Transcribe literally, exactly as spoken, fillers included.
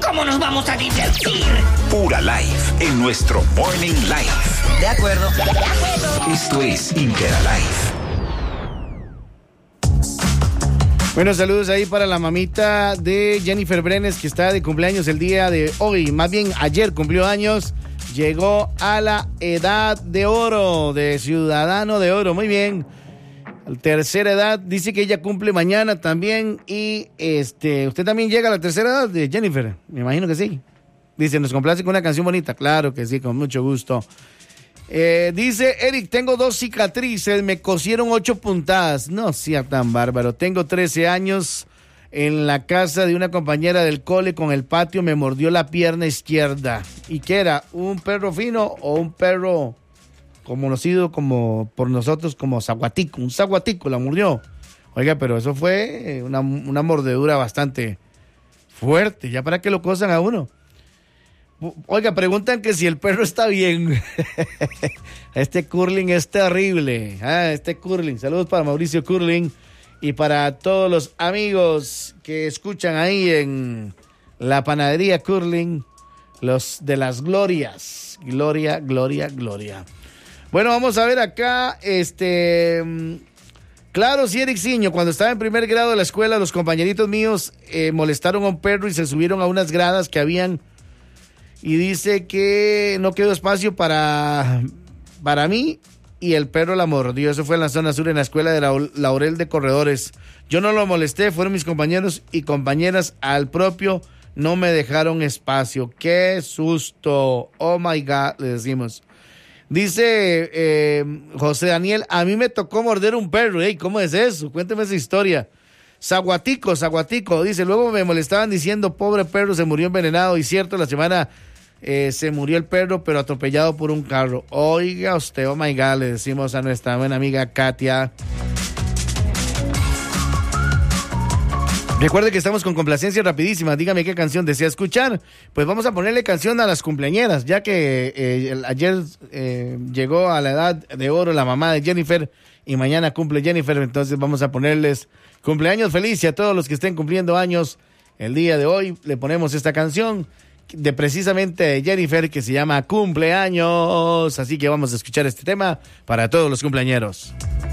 ¿Cómo nos vamos a divertir? Pura Life en nuestro Morning Live. De acuerdo. De acuerdo. Esto es Interalife. Bueno, saludos ahí para la mamita de Jennifer Brenes, que está de cumpleaños el día de hoy. Más bien, ayer cumplió años. Llegó a la edad de oro, de ciudadano de oro. Muy bien. Tercera edad. Dice que ella cumple mañana también. Y este, ¿usted también llega a la tercera edad de Jennifer? Me imagino que sí. Dice, nos complace con una canción bonita. Claro que sí, con mucho gusto. Eh, dice Eric, tengo dos cicatrices, me cosieron ocho puntadas. No sea tan bárbaro. Tengo trece años. En la casa de una compañera del cole con el patio me mordió la pierna izquierda. ¿Y qué era? ¿Un perro fino o un perro conocido como por nosotros como zaguatico? Un zaguatico la mordió. Oiga, pero eso fue una, una mordedura bastante fuerte. ¿Ya para qué lo cosan a uno? Oiga, preguntan que si el perro está bien. Este curling es terrible. Ah, este curling. Saludos para Mauricio Curling y para todos los amigos que escuchan ahí en la panadería Curling, los de las glorias. Gloria, gloria, gloria. Bueno, vamos a ver acá, este... Claro, sí, Eric Ciño, cuando estaba en primer grado de la escuela, los compañeritos míos eh, molestaron a un perro y se subieron a unas gradas que habían... Y dice que no quedó espacio para, para mí y el perro la mordió. Eso fue en la zona sur, en la escuela de la Laurel de Corredores. Yo no lo molesté, fueron mis compañeros y compañeras al propio. No me dejaron espacio. ¡Qué susto! Oh my God, le decimos. Dice eh, José Daniel, a mí me tocó morder un perro. Ey, ¿cómo es eso? Cuénteme esa historia. Zaguatico, Zaguatico, dice, luego me molestaban diciendo, pobre perro, se murió envenenado. Y cierto, la semana... Eh, se murió el perro, pero atropellado por un carro. Oiga usted, oh my God, le decimos a nuestra buena amiga Katia. Recuerde que estamos con complacencia rapidísima. Dígame qué canción desea escuchar. Pues vamos a ponerle canción a las cumpleañeras, ya que eh, el, ayer eh, llegó a la edad de oro la mamá de Jennifer y mañana cumple Jennifer. Entonces vamos a ponerles cumpleaños feliz y a todos los que estén cumpliendo años el día de hoy. Le ponemos esta canción de precisamente de Jennifer que se llama Cumpleaños, así que vamos a escuchar este tema para todos los cumpleañeros.